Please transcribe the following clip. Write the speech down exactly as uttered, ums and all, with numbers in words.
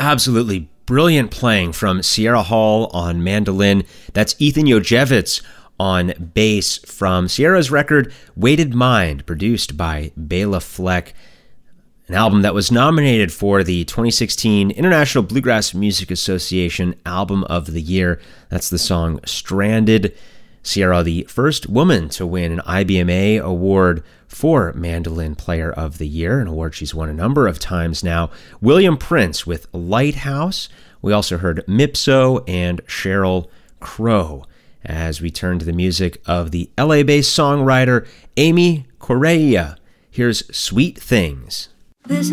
absolutely brilliant playing from Sierra Hall on mandolin. That's Ethan Yojevitz on bass from Sierra's record Weighted Mind, produced by Bela Fleck, an album that was nominated for the twenty sixteen International Bluegrass Music Association Album of the Year. That's the song Stranded. Sierra, the first woman to win an I B M A award for Mandolin Player of the Year, an award she's won a number of times now. William Prince with Lighthouse. We also heard Mipso and Sheryl Crow as we turn to the music of the L A-based songwriter Amy Correia. Here's Sweet Things. This